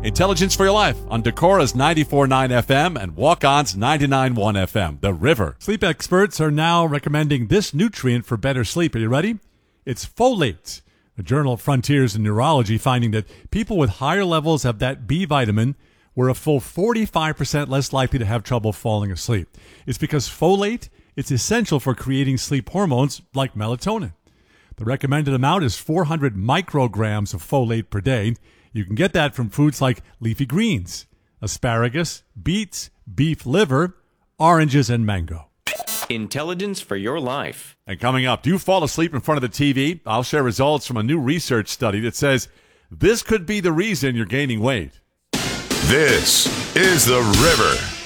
Intelligence for Your Life on Decora's 94.9 FM and Walk-On's 99.1 FM, The River. Sleep experts are now recommending this nutrient for better sleep. Are you ready? It's folate. The Journal of Frontiers in Neurology finding that people with higher levels of that B vitamin were a full 45% less likely to have trouble falling asleep. It's because folate is essential for creating sleep hormones like melatonin. The recommended amount is 400 micrograms of folate per day. You can get that from foods like leafy greens, asparagus, beets, beef liver, oranges, and mango. Intelligence for Your Life. And coming up, do you fall asleep in front of the TV? I'll share results from a new research study that says this could be the reason you're gaining weight. This is The River.